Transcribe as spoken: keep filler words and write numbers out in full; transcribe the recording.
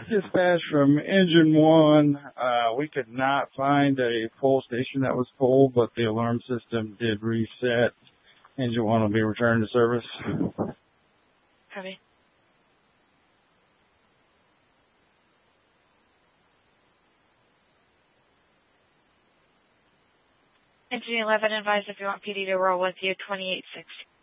dispatch from engine one. Uh, we could not find a full station that was full, but the alarm system did reset. Engine one will be returned to service. Copy. Engine eleven, advise if you want P D to roll with you, twenty-eight sixty.